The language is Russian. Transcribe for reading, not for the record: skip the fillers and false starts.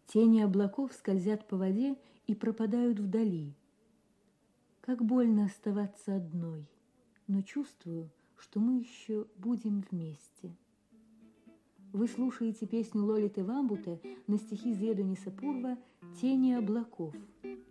Тени облаков скользят по воде и пропадают вдали. Как больно оставаться одной, но чувствую, что мы еще будем вместе. Вы слушаете песню Лолиты Вамбуте на стихи Зедуниса Пурва «Тени облаков».